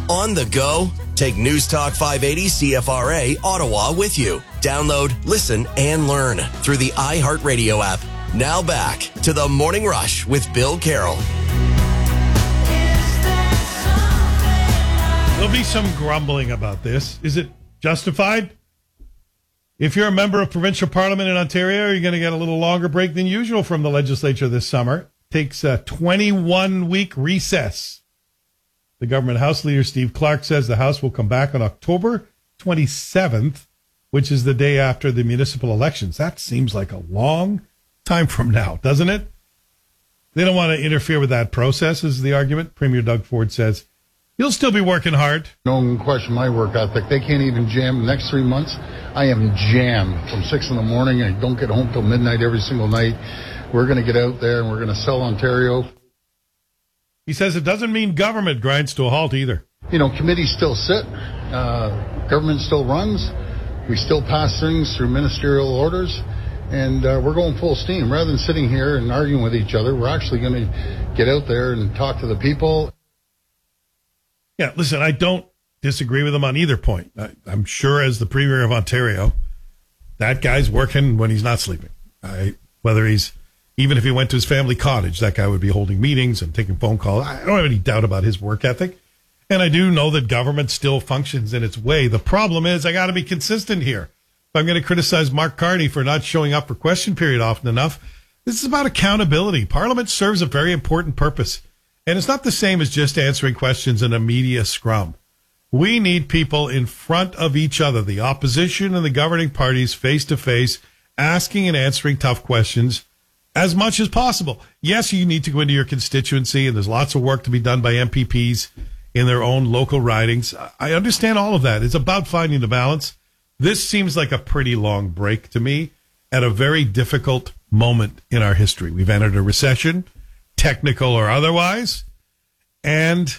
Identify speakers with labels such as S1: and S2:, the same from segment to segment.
S1: On the go? Take News Talk 580 CFRA Ottawa with you. Download, listen, and learn through the iHeartRadio app. Now back to the Morning Rush with Bill Carroll.
S2: There'll be some grumbling about this. Is it justified? If you're a member of provincial parliament in Ontario, you're going to get a little longer break than usual from the legislature this summer. Takes a 21-week recess. The government House Leader Steve Clark says the House will come back on October 27th, which is the day after the municipal elections. That seems like a long time from now, doesn't it? They don't want to interfere with that process, is the argument. Premier Doug Ford says he'll still be working hard.
S3: No one can question my work ethic. They can't even jam the next 3 months. I am jammed from 6 in the morning. I don't get home till midnight every single night. We're going to get out there and we're going to sell Ontario.
S2: He says it doesn't mean government grinds to a halt either.
S3: You know, committees still sit. Government still runs. We still pass things through ministerial orders. And we're going full steam. Rather than sitting here and arguing with each other, we're actually going to get out there and talk to the people.
S2: Yeah, listen, I don't disagree with him on either point. I'm sure as the Premier of Ontario, that guy's working when he's not sleeping. Even if he went to his family cottage, that guy would be holding meetings and taking phone calls. I don't have any doubt about his work ethic. And I do know that government still functions in its way. The problem is I got to be consistent here. If I'm going to criticize Mark Carney for not showing up for question period often enough, this is about accountability. Parliament serves a very important purpose. And it's not the same as just answering questions in a media scrum. We need people in front of each other, the opposition and the governing parties, face to face, asking and answering tough questions as much as possible. Yes, you need to go into your constituency, and there's lots of work to be done by MPPs in their own local ridings. I understand all of that. It's about finding the balance. This seems like a pretty long break to me at a very difficult moment in our history. We've entered a recession, technical or otherwise, and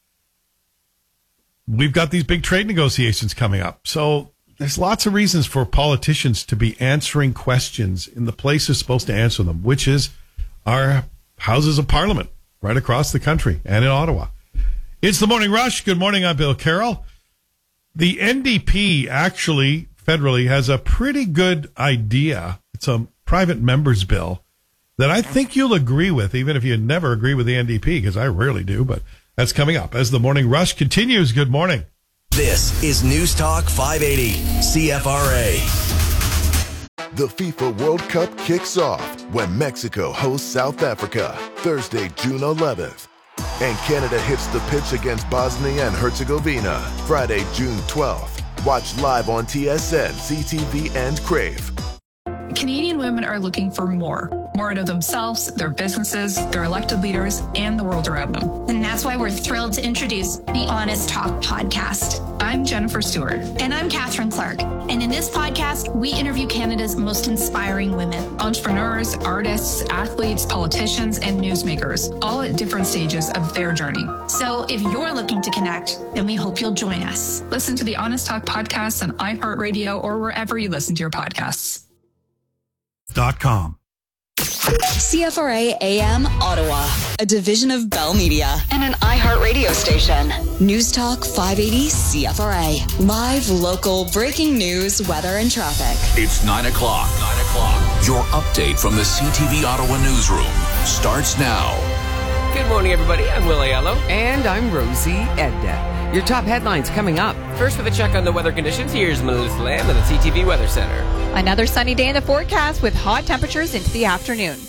S2: we've got these big trade negotiations coming up. So there's lots of reasons for politicians to be answering questions in the place they're supposed to answer them, which is our houses of parliament right across the country and in Ottawa. It's the Morning Rush. Good morning. I'm Bill Carroll. The NDP actually federally has a pretty good idea. It's a private member's bill that I think you'll agree with, even if you never agree with the NDP, because I rarely do, but that's coming up as the Morning Rush continues. Good morning.
S1: This is News Talk 580 CFRA.
S4: The FIFA World Cup kicks off when Mexico hosts South Africa Thursday, June 11th. And Canada hits the pitch against Bosnia and Herzegovina Friday, June 12th. Watch live on TSN, CTV, and Crave.
S5: Canadian women are looking for more out of themselves, their businesses, their elected leaders, and the world around them.
S6: And that's why we're thrilled to introduce the Honest Talk podcast.
S5: I'm Jennifer Stewart.
S6: And I'm Catherine Clark. And in this podcast, we interview Canada's most inspiring women.
S5: Entrepreneurs, artists, athletes, politicians, and newsmakers, all at different stages of their journey.
S6: So if you're looking to connect, then we hope you'll join us.
S5: Listen to the Honest Talk podcast on iHeartRadio or wherever you listen to your podcasts.
S2: .com.
S7: CFRA AM Ottawa, a division of Bell Media and an iHeartRadio station. News Talk 580 CFRA. Live, local, breaking news, weather, and traffic.
S8: It's 9 o'clock. Your update from the CTV Ottawa newsroom starts now.
S9: Good morning, everybody. I'm Will Aiello. And I'm Rosie Edda. Your top headlines coming up. First, with a check on the weather conditions, here's Melissa Lamb at the CTV Weather Center.
S10: Another sunny day in the forecast with hot temperatures into the afternoon.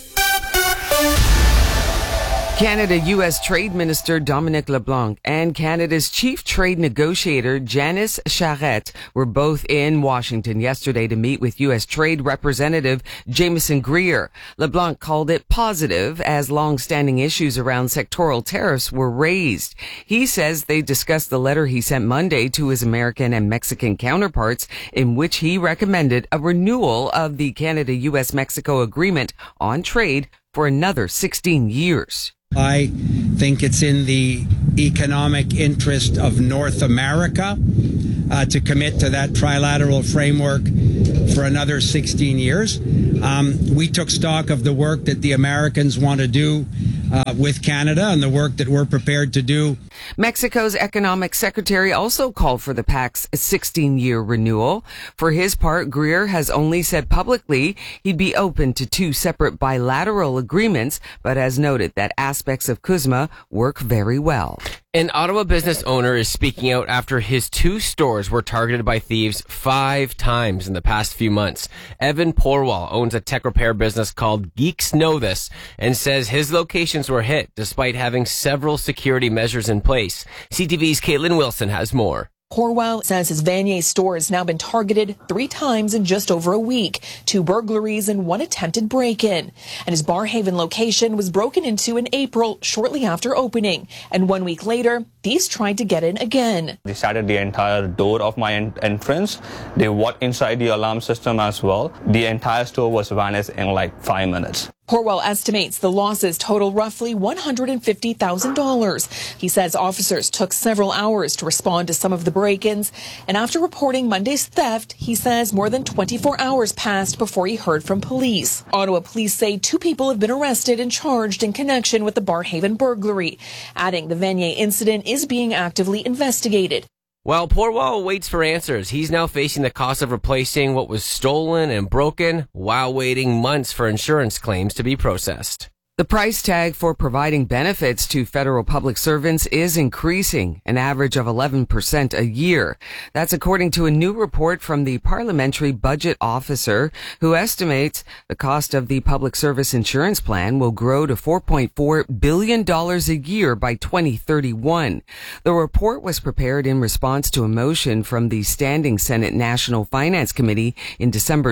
S9: Canada-U.S. Trade Minister Dominic LeBlanc and Canada's Chief Trade Negotiator Janice Charette were both in Washington yesterday to meet with U.S. Trade Representative Jameson Greer. LeBlanc called it positive as long-standing issues around sectoral tariffs were raised. He says they discussed the letter he sent Monday to his American and Mexican counterparts in which he recommended a renewal of the Canada-U.S.-Mexico agreement on trade for another 16 years.
S11: I think it's in the economic interest of North America to commit to that trilateral framework for another 16 years. We took stock of the work that the Americans want to do with Canada and the work that we're prepared to do.
S9: Mexico's economic secretary also called for the pact's 16-year renewal. For his part, Greer has only said publicly he'd be open to 2 separate bilateral agreements, but has noted that aspects of CUSMA work very well.
S12: An Ottawa business owner is speaking out after his 2 stores were targeted by thieves 5 times in the past few months. Evan Porwal owns a tech repair business called Geeks Know This and says his locations were hit despite having several security measures in place. CTV's Caitlin Wilson has more.
S13: Porwal says his Vanier store has now been targeted 3 times in just over a week, 2 burglaries and 1 attempted break-in. And his Barrhaven location was broken into in April, shortly after opening. And 1 week later, thieves tried to get in again.
S14: They shattered the entire door of my entrance. They walked inside the alarm system as well. The entire store was vanished in like 5 minutes.
S13: Porwal estimates the losses total roughly $150,000. He says officers took several hours to respond to some of the break-ins, and after reporting Monday's theft, he says more than 24 hours passed before he heard from police. Ottawa police say 2 people have been arrested and charged in connection with the Barrhaven burglary, adding the Vanier incident is being actively investigated.
S12: While Porwal waits for answers, he's now facing the cost of replacing what was stolen and broken while waiting months for insurance claims to be processed.
S9: The price tag for providing benefits to federal public servants is increasing, an average of 11% a year. That's according to a new report from the Parliamentary Budget Officer, who estimates the cost of the public service insurance plan will grow to $4.4 billion a year by 2031. The report was prepared in response to a motion from the Standing Senate National Finance Committee in December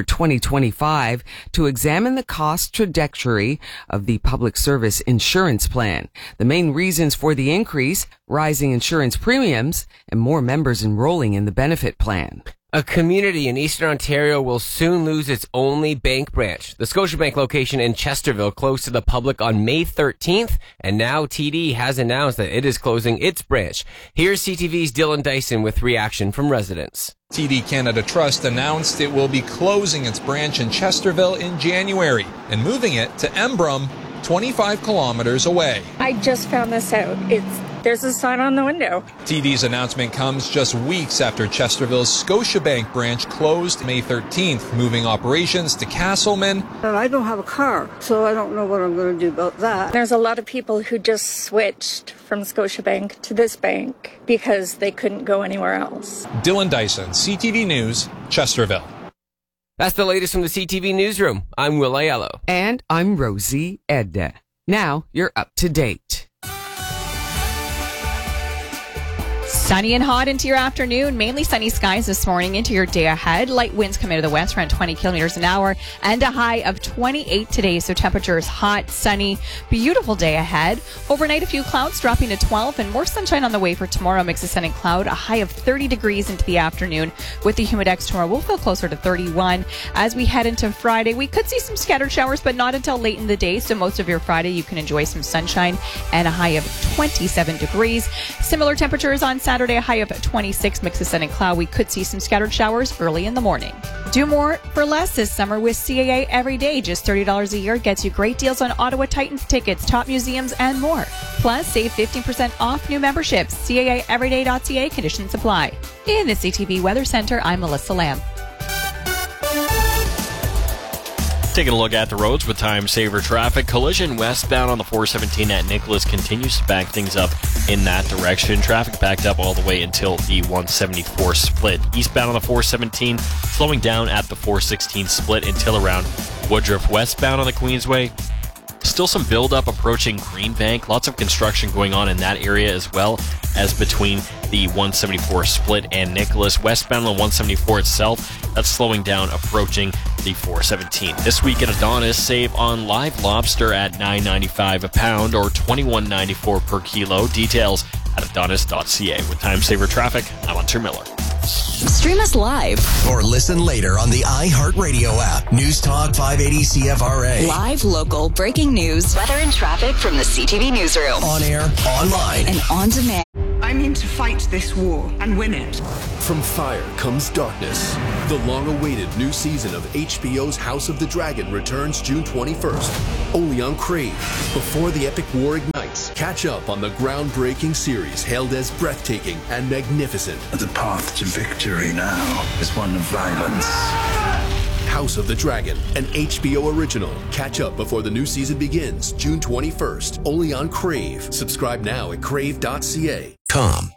S9: 2025 to examine the cost trajectory of the public service insurance plan. The main reasons for the increase: rising insurance premiums and more members enrolling in the benefit plan.
S12: A community in Eastern Ontario will soon lose its only bank branch. The Scotiabank location in Chesterville closed to the public on May 13th, and now TD has announced that it is closing its branch. Here's CTV's Dylan Dyson with reaction from residents.
S15: TD Canada Trust announced it will be closing its branch in Chesterville in January and moving it to Embrun, 25 kilometers away.
S16: I just found this out. There's a sign on the window.
S15: TD's announcement comes just weeks after Chesterville's Scotiabank branch closed May 13th, moving operations to Castleman.
S17: I don't have a car, so I don't know what I'm going to do about that.
S16: There's a lot of people who just switched from Scotiabank to this bank because they couldn't go anywhere else.
S15: Dylan Dyson, CTV News, Chesterville.
S12: That's the latest from the CTV Newsroom. I'm Will Aiello.
S9: And I'm Rosie Edna. Now you're up to date.
S10: Sunny and hot into your afternoon. Mainly sunny skies this morning into your day ahead. Light winds come into the west around 20 kilometers an hour and a high of 28 today. So temperatures hot, sunny, beautiful day ahead. Overnight, a few clouds dropping to 12 and more sunshine on the way for tomorrow. Mix of sun and cloud, a high of 30 degrees into the afternoon. With the humidex tomorrow, we'll feel closer to 31. As we head into Friday, we could see some scattered showers, but not until late in the day. So most of your Friday, you can enjoy some sunshine and a high of 27 degrees. Similar temperatures on Saturday, a high of 26, mix of sun and cloud. We could see some scattered showers early in the morning. Do more for less this summer with CAA Every Day. Just $30 a year gets you great deals on Ottawa Titans tickets, top museums, and more. Plus, save 15% off new memberships. CAAEveryday.ca. Conditions apply. In the CTV Weather Center, I'm Melissa Lamb.
S18: Taking a look at the roads with time saver traffic. Collision westbound on the 417 at Nicholas continues to back things up in that direction. Traffic backed up all the way until the 174 split. Eastbound on the 417, slowing down at the 416 split until around Woodruff. Westbound on the Queensway, still some buildup approaching Greenbank. Lots of construction going on in that area as well as between the 174 split and Nicholas. Westbound on the 174 itself, that's slowing down approaching the 417. This week at Adonis, save on live lobster at $9.95 a pound or $21.94 per kilo. Details at adonis.ca. With time saver traffic, I'm Hunter Miller.
S7: Stream us live
S1: or listen later on the iHeartRadio app. News Talk 580 CFRA.
S7: Live, local, breaking news, weather and traffic from the CTV Newsroom.
S1: On air, online,
S7: and on demand.
S19: I'm in to fight this war and win it. From fire comes darkness. The long-awaited new season of HBO's House of the Dragon returns June 21st, only on Crave. Before the epic war ignites, catch up on the groundbreaking series hailed as breathtaking and magnificent.
S20: The path to victory now is one of violence.
S19: House of the Dragon, an HBO original. Catch up before the new season begins June 21st, only on Crave. Subscribe now at crave.ca.